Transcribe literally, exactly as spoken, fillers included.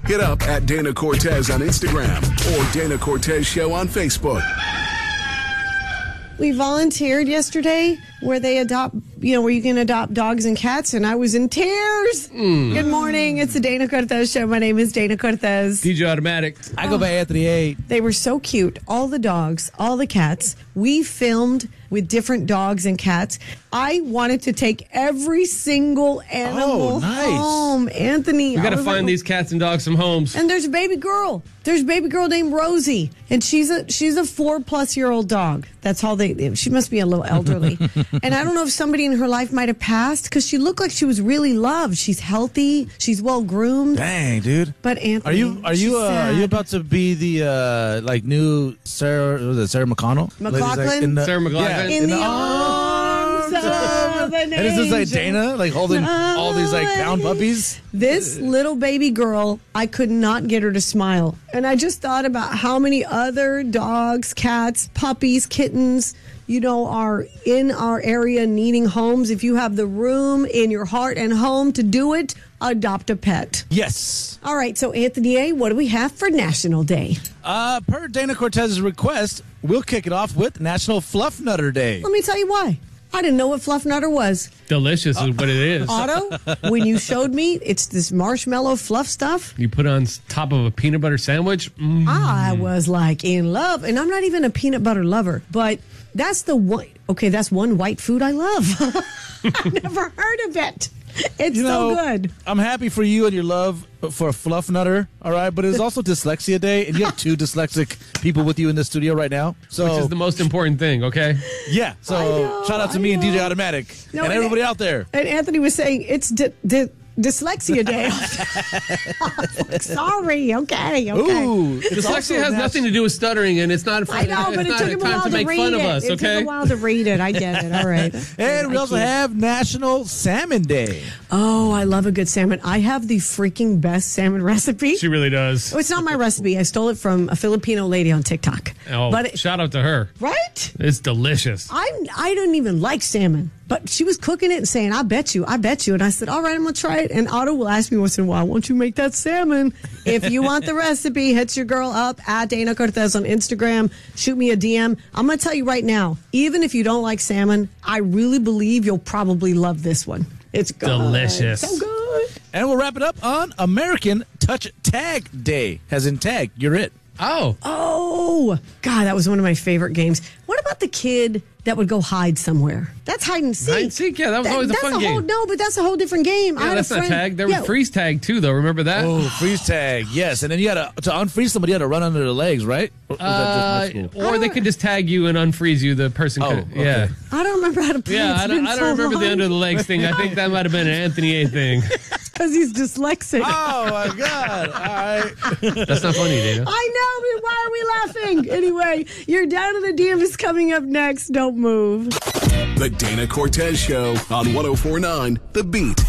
Hit up at Dana Cortez on Instagram or Dana Cortez Show on Facebook. We volunteered yesterday where they adopt, you know, where you can adopt dogs and cats, and I was in tears. Mm. Good morning. It's the Dana Cortez Show. My name is Dana Cortez. D J Automatic. I go by Anthony A. They were so cute. All the dogs, all the cats. We filmed with different dogs and cats. I wanted to take every single animal oh, nice. home. Anthony. We got to find like, these cats and dogs some homes. And there's a baby girl. There's a baby girl named Rosie, and she's a she's a four plus year old dog. That's all they. She must be a little elderly, and I don't know if somebody in her life might have passed because she looked like she was really loved. She's healthy. She's well groomed. Dang, dude. But Anthony, are you are you uh, are you about to be the uh, like new Sarah? Was it Sarah McConnell? McLaughlin. Like in the, Sarah McLaughlin. Yeah, in, in the, the arms of an And is this like angel. Dana, like holding all these like pound Oh, puppies? This little baby girl, I could not get her to smile. And I just thought about how many other dogs, cats, puppies, kittens, you know, are in our area needing homes. If you have the room in your heart and home to do it, adopt a pet. Yes. All right, so Anthony A., what do we have for National Day? Uh, per Dana Cortez's request, we'll kick it off with National Fluff Nutter Day. Let me tell you why. I didn't know what Fluff Nutter was. Delicious is what it is. Otto, when you showed me, it's this marshmallow fluff stuff. You put on top of a peanut butter sandwich. Mm. I was like in love, and I'm not even a peanut butter lover, but that's the one. Okay, that's one white food I love. I've never heard of it. It's You know, so good. I'm happy for you and your love for Fluff Nutter, all right? But it's also Dyslexia Day, and you have two dyslexic people with you in the studio right now. So, Which is the most important thing, okay? yeah. So I know, shout out to I me and D J know. Automatic No, and and- everybody out there. And Anthony was saying it's di- di- dyslexia day. I was like, sorry, okay, okay. Ooh, it's Dyslexia also has nat- nothing to do with stuttering, and it's not. I know, it's but it not took him a time while to to make read fun it. of us, it okay? took a while to read it. I get it. All right. And we I also can't. have National Salmon Day. Oh, I love a good salmon. I have the freaking best salmon recipe. She really does. Oh, it's not my recipe. I stole it from a Filipino lady on TikTok. Oh, but it, shout out to her. right? It's delicious. I'm, I don't even like salmon, but she was cooking it and saying, I bet you, I bet you. And I said, all right, I'm going to try it. And Otto will ask me once in a while, won't you make that salmon? If you want the recipe, hit your girl up at Dana Cortez on Instagram. Shoot me a D M. I'm going to tell you right now, even if you don't like salmon, I really believe you'll probably love this one. It's good. Delicious. So good. And we'll wrap it up on American Touch Tag Day. As in tag, you're it. Oh. Oh, God, that was one of my favorite games. What about the kid that would go hide somewhere? That's hide and seek. Hide and seek, yeah, that was always a that's fun a whole, game. No, but that's a whole different game. I Yeah, had that's a not friend, tag. There yeah, was freeze tag, too, though. Remember that? Oh, freeze tag, yes. And then you had to, to unfreeze somebody, you had to run under the legs, right? Or, was that Uh, just middle school? or they could just tag you and unfreeze you. The person Oh, could. okay. Yeah. I don't remember how to play. Yeah, It's I don't, been I so don't remember the long. under the legs thing. I think that might have been an Anthony A thing. Because he's dyslexic. Oh, my God. All right. That's not funny, Dana. I know, but why are we laughing? Anyway, you're down to the D M is coming up next. Don't move. The Dana Cortez Show on one oh four point nine The Beat.